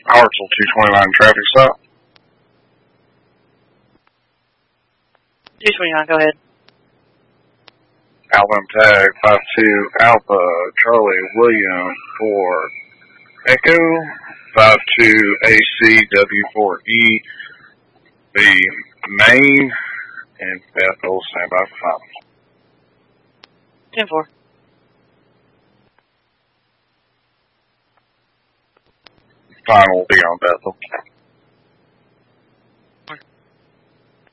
Hartsel 229 traffic stop. 229, go ahead. Alabama tag 52 Alpha Charlie William for Echo 52 AC W4E. The main and Bethel stand by for final. 10-4. Final will be on Bethel.